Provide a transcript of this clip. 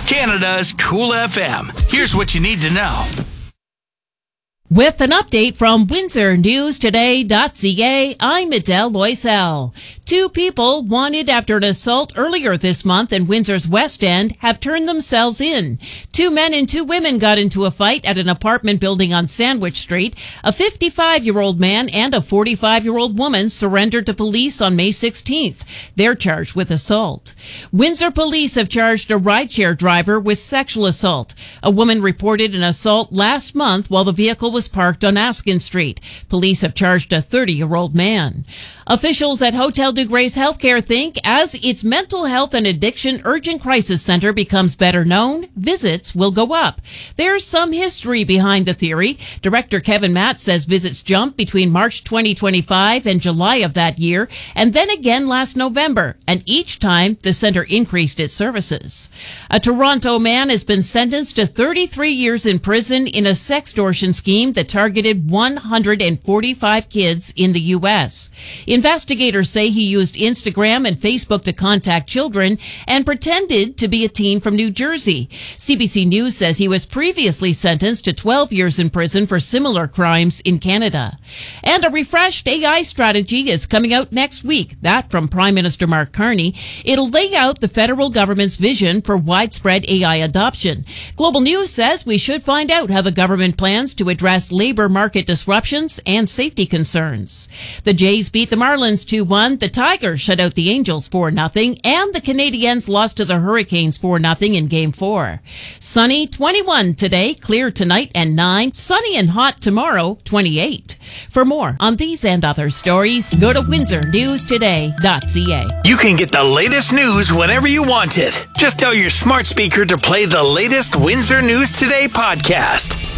Canada's Cool FM. Here's what you need to know. With an update from WindsorNewsToday.ca, I'm Adele Loisel. 2 people wanted after an assault earlier this month in Windsor's West End have turned themselves in. 2 men and 2 women got into a fight at an apartment building on Sandwich Street. A 55-year-old man and a 45-year-old woman surrendered to police on May 16th. They're charged with assault. Windsor police have charged a rideshare driver with sexual assault. A woman reported an assault last month while the vehicle was parked on Askin Street. Police have charged a 30-year-old man. Officials at Hotel de Grace Healthcare think as its mental health and addiction urgent crisis center becomes better known, visits will go up. There's some history behind the theory. Director Kevin Matt says visits jumped between March 2025 and July of that year, and then again last November, and each time the center increased its services. A Toronto man has been sentenced to 33 years in prison in a sextortion scheme that targeted 145 kids in the U.S. Investigators say he used Instagram and Facebook to contact children and pretended to be a teen from New Jersey. CBC News says he was previously sentenced to 12 years in prison for similar crimes in Canada. And a refreshed AI strategy is coming out next week. That from Prime Minister Mark Carney. It'll lay out the federal government's vision for widespread AI adoption. Global News says we should find out how the government plans to address labor market disruptions and safety concerns. The Jays beat the Marlins 2-1. The Tigers shut out the Angels 4-0. And the Canadiens lost to the Hurricanes 4-0 in Game 4. Sunny 21 today, clear tonight and 9. Sunny and hot tomorrow 28. For more on these and other stories, go to WindsorNewsToday.ca. You can get the latest news whenever you want it. Just tell your smart speaker to play the latest Windsor News Today podcast.